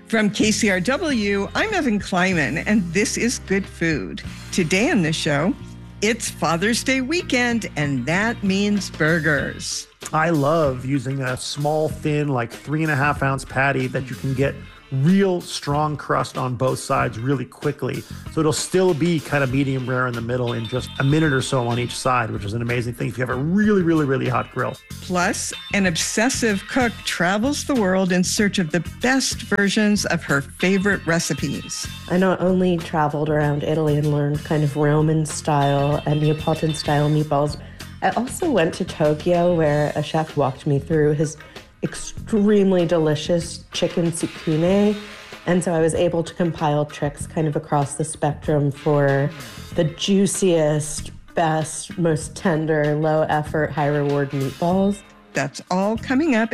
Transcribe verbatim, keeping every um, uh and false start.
From K C R W, I'm Evan Kleiman, and this is Good Food. Today on the show, it's Father's Day weekend, and that means burgers. I love using a small, thin, like three and a half ounce patty that you can get real strong crust on both sides really quickly. So it'll still be kind of medium rare in the middle in just a minute or so on each side, which is an amazing thing if you have a really, really, really hot grill. Plus, an obsessive cook travels the world in search of the best versions of her favorite recipes. I not only traveled around Italy and learned kind of Roman style and Neapolitan style meatballs, I also went to Tokyo where a chef walked me through his extremely delicious chicken tsukune. And so I was able to compile tricks kind of across the spectrum for the juiciest, best, most tender, low effort, high reward meatballs. That's all coming up